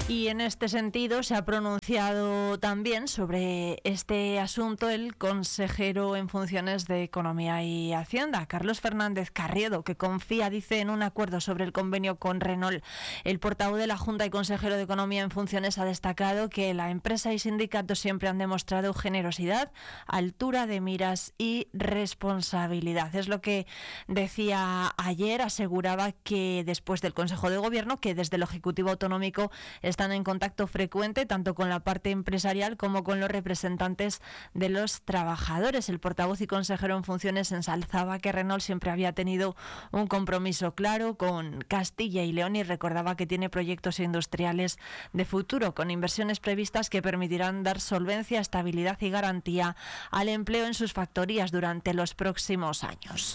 Y en este sentido se ha pronunciado también sobre este asunto el consejero en funciones de Economía y Hacienda, Carlos Fernández Carriedo, que confía, dice, en un acuerdo sobre el convenio con Renault. El portavoz de la Junta y consejero de Economía en funciones ha destacado que la empresa y sindicatos siempre han demostrado generosidad, altura de miras y responsabilidad. Es lo que decía ayer, aseguraba que después del Consejo de Gobierno, que desde el Ejecutivo Autonómico están en contacto frecuente tanto con la parte empresarial como con los representantes de los trabajadores. El portavoz y consejero en funciones ensalzaba que Renault siempre había tenido un compromiso claro con Castilla y León y recordaba que tiene proyectos industriales de futuro con inversiones previstas que permitirán dar solvencia, estabilidad y garantía al empleo en sus factorías durante los próximos años.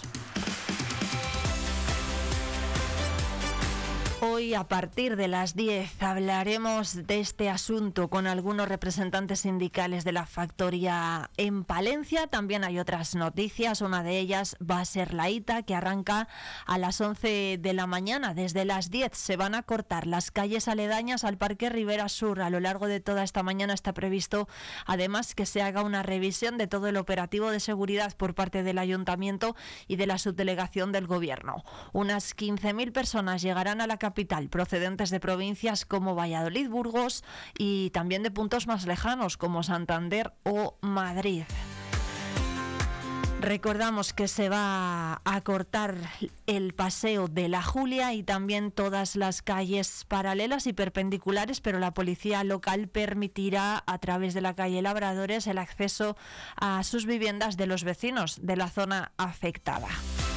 Hoy, a partir de las 10, hablaremos de este asunto con algunos representantes sindicales de la factoría en Palencia. También hay otras noticias. Una de ellas va a ser la ITA, que arranca a las 11 de la mañana. Desde las 10 se van a cortar las calles aledañas al Parque Ribera Sur. A lo largo de toda esta mañana está previsto, además, que se haga una revisión de todo el operativo de seguridad por parte del Ayuntamiento y de la subdelegación del Gobierno. Unas 15.000 personas llegarán a la capital procedentes de provincias como Valladolid, Burgos y también de puntos más lejanos como Santander o Madrid. Recordamos que se va a cortar el paseo de la Julia y también todas las calles paralelas y perpendiculares, pero la policía local permitirá a través de la calle Labradores el acceso a sus viviendas de los vecinos de la zona afectada.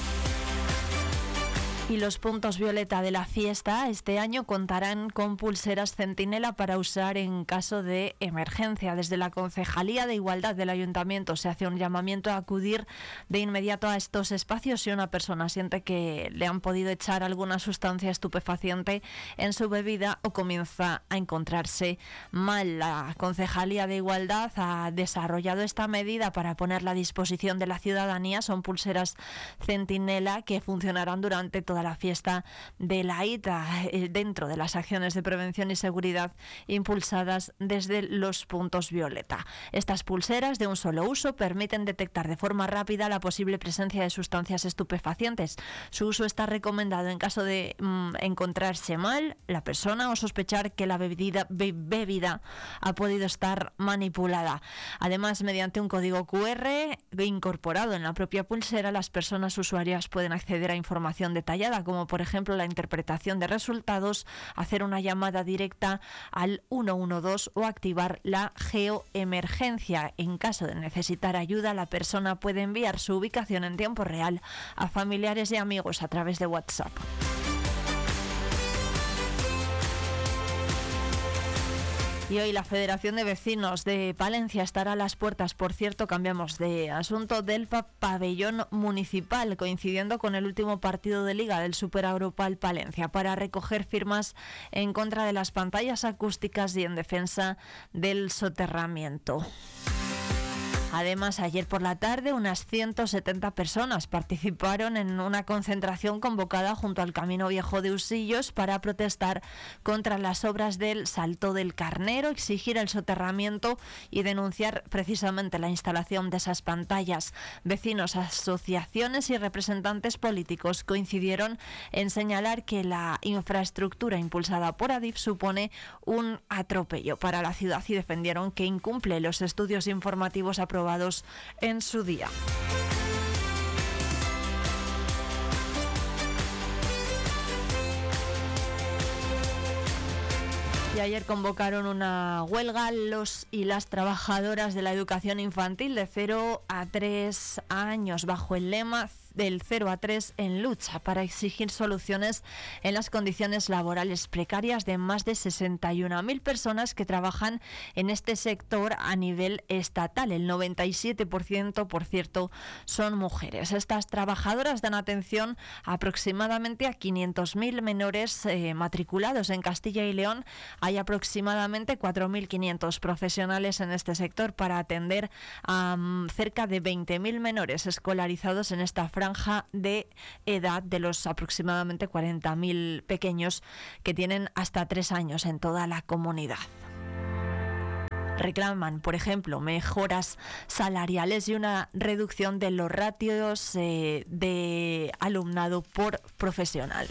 Y los puntos violeta de la fiesta este año contarán con pulseras centinela para usar en caso de emergencia. Desde la Concejalía de Igualdad del Ayuntamiento se hace un llamamiento a acudir de inmediato a estos espacios si una persona siente que le han podido echar alguna sustancia estupefaciente en su bebida o comienza a encontrarse mal. La Concejalía de Igualdad ha desarrollado esta medida para ponerla a disposición de la ciudadanía. Son pulseras centinela que funcionarán durante toda la fiesta de la ITA dentro de las acciones de prevención y seguridad impulsadas desde los puntos violeta. Estas pulseras de un solo uso permiten detectar de forma rápida la posible presencia de sustancias estupefacientes. Su uso está recomendado en caso de encontrarse mal la persona o sospechar que la bebida ha podido estar manipulada. Además, mediante un código QR incorporado en la propia pulsera, las personas usuarias pueden acceder a información detallada, como por ejemplo la interpretación de resultados, hacer una llamada directa al 112 o activar la geoemergencia. En caso de necesitar ayuda, la persona puede enviar su ubicación en tiempo real a familiares y amigos a través de WhatsApp. Y hoy la Federación de Vecinos de Palencia estará a las puertas, por cierto, cambiamos de asunto, del pabellón municipal, coincidiendo con el último partido de Liga del Super Europal Palencia, para recoger firmas en contra de las pantallas acústicas y en defensa del soterramiento. Además, ayer por la tarde unas 170 personas participaron en una concentración convocada junto al Camino Viejo de Usillos para protestar contra las obras del Salto del Carnero, exigir el soterramiento y denunciar precisamente la instalación de esas pantallas. Vecinos, asociaciones y representantes políticos coincidieron en señalar que la infraestructura impulsada por Adif supone un atropello para la ciudad y defendieron que incumple los estudios informativos aprobados en su día. Y ayer convocaron una huelga los y las trabajadoras de la educación infantil de 0 a 3 años bajo el lema del 0 a 3 en lucha, para exigir soluciones en las condiciones laborales precarias de más de 61.000 personas que trabajan en este sector a nivel estatal. El 97%, por cierto, son mujeres. Estas trabajadoras dan atención aproximadamente a 500.000 menores matriculados. En Castilla y León hay aproximadamente 4.500 profesionales en este sector para atender a cerca de 20.000 menores escolarizados en esta franja franja de edad de los aproximadamente 40.000 pequeños que tienen hasta 3 años en toda la comunidad. Reclaman, por ejemplo, mejoras salariales y una reducción de los ratios de alumnado por profesional.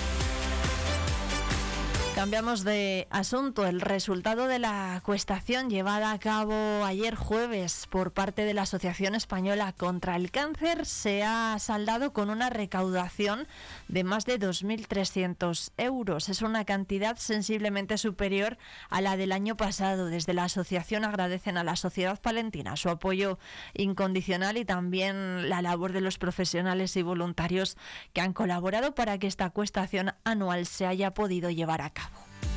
Cambiamos de asunto. El resultado de la acuestación llevada a cabo ayer jueves por parte de la Asociación Española contra el Cáncer se ha saldado con una recaudación de más de 2.300 euros. Es una cantidad sensiblemente superior a la del año pasado. Desde la asociación agradecen a la sociedad palentina su apoyo incondicional y también la labor de los profesionales y voluntarios que han colaborado para que esta acuestación anual se haya podido llevar a cabo.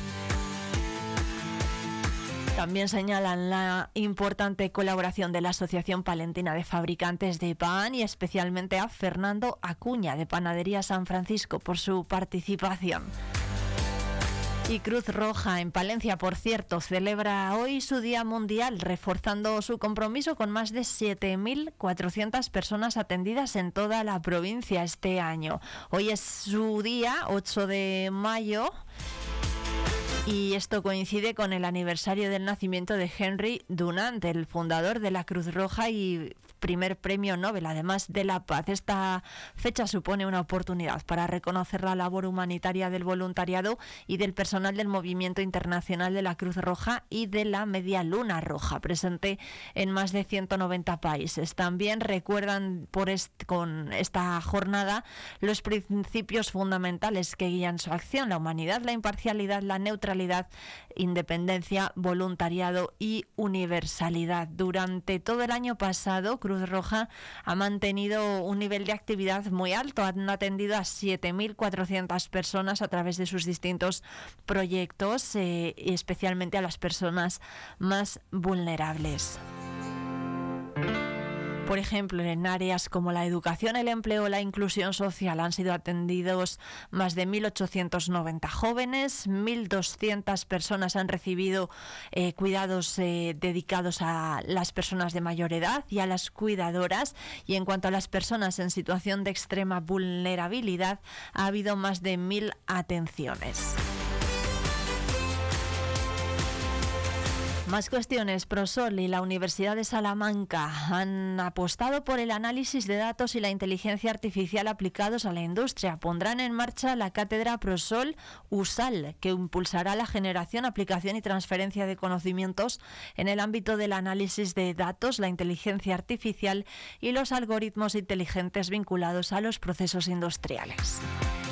También señalan la importante colaboración de la Asociación Palentina de Fabricantes de Pan y especialmente a Fernando Acuña de Panadería San Francisco por su participación. Y Cruz Roja en Palencia, por cierto, celebra hoy su Día Mundial, reforzando su compromiso con más de 7.400 personas atendidas en toda la provincia este año. Hoy es su día, 8 de mayo. Y esto coincide con el aniversario del nacimiento de Henry Dunant, el fundador de la Cruz Roja y primer premio Nobel, además de la paz. Esta fecha supone una oportunidad para reconocer la labor humanitaria del voluntariado y del personal del Movimiento Internacional de la Cruz Roja y de la Media Luna Roja, presente en más de 190 países. También recuerdan con esta jornada los principios fundamentales que guían su acción: la humanidad, la imparcialidad, la neutralidad, independencia, voluntariado y universalidad. Durante todo el año pasado, Cruz Roja ha mantenido un nivel de actividad muy alto. Han atendido a 7.400 personas a través de sus distintos proyectos, y especialmente a las personas más vulnerables. Por ejemplo, en áreas como la educación, el empleo o la inclusión social han sido atendidos más de 1.890 jóvenes, 1.200 personas han recibido cuidados dedicados a las personas de mayor edad y a las cuidadoras. Y en cuanto a las personas en situación de extrema vulnerabilidad, ha habido más de 1.000 atenciones. Más cuestiones. Prosol y la Universidad de Salamanca han apostado por el análisis de datos y la inteligencia artificial aplicados a la industria. Pondrán en marcha la cátedra Prosol USAL, que impulsará la generación, aplicación y transferencia de conocimientos en el ámbito del análisis de datos, la inteligencia artificial y los algoritmos inteligentes vinculados a los procesos industriales.